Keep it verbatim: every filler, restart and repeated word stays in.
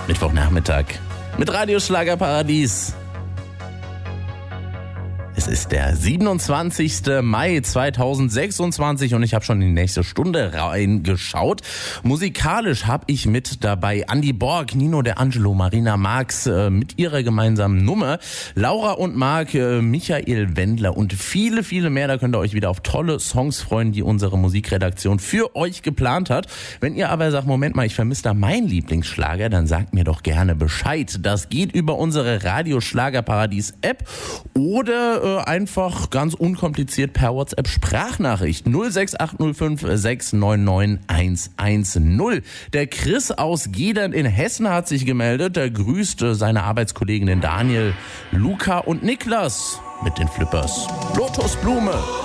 Mittwochnachmittag mit Radio Schlagerparadies. Es ist der siebenundzwanzigster Mai zweitausendsechsundzwanzig und ich habe schon in die nächste Stunde reingeschaut. Musikalisch habe ich mit dabei Andy Borg, Nino D'Angelo, Marina Marx äh, mit ihrer gemeinsamen Nummer, Laura und Marc, äh, Michael Wendler und viele, viele mehr. Da könnt ihr euch wieder auf tolle Songs freuen, die unsere Musikredaktion für euch geplant hat. Wenn ihr aber sagt, Moment mal, ich vermisse da meinen Lieblingsschlager, dann sagt mir doch gerne Bescheid. Das geht über unsere Radio Schlagerparadies App oder äh, einfach ganz unkompliziert per WhatsApp Sprachnachricht null sechs acht null fünf sechs neun neun eins eins null. Der Chris aus Gedern in Hessen hat sich gemeldet. Der grüßt seine Arbeitskolleginnen Daniel, Luca und Niklas mit den Flippers. Lotusblume.